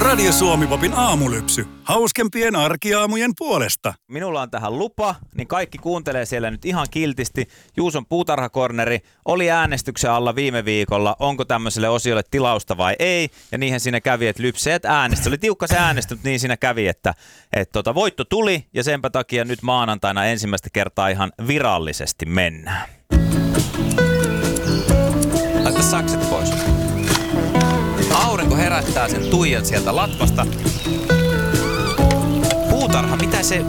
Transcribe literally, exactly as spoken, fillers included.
Radio Suomi-popin aamulypsy. Hauskempien arkiaamujen puolesta. Minulla on tähän lupa, niin kaikki kuuntelee siellä nyt ihan kiltisti. Juuson puutarhakorneri oli äänestyksen alla viime viikolla. Onko tämmöiselle osiolle tilausta vai ei? Ja niinhän siinä kävi, että lypseet äänesti. Se oli tiukka se äänestys, mutta niin siinä kävi, että, että tota, voitto tuli ja senpä takia nyt maanantaina ensimmäistä kertaa ihan virallisesti mennään. Laita sakset pois. Aurinko herättää sen Tuijan sieltä latvasta. Puutarha, mitä se